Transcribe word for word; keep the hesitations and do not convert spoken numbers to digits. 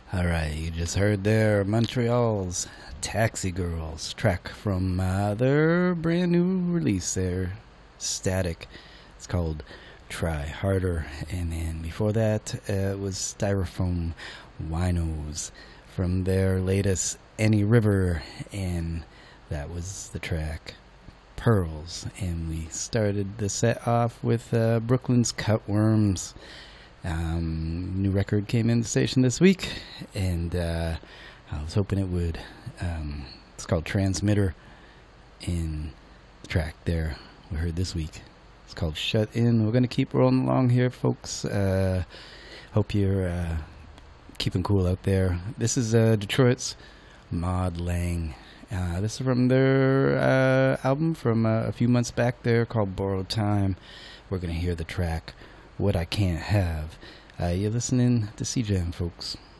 Alright, you just heard there Montreal's Taxi Girls track from uh, their brand new release there, Static. It's called Try Harder. And then before that, uh, it was Styrofoam Winos from their latest Any River, and that was the track Pearls. And we started the set off with uh, Brooklyn's Cutworms. Um, new record came in the station this week, and uh, I was hoping it would. Um, it's called Transmitter, in the track there we heard this week. It's called Shut In. We're going to keep rolling along here, folks. Uh, hope you're uh, keeping cool out there. This is uh, Detroit's Maud Lang. Uh, this is from their uh, album from uh, a few months back there called Borrowed Time. We're going to hear the track What I Can't Have. Uh, you're listening to C J M, folks.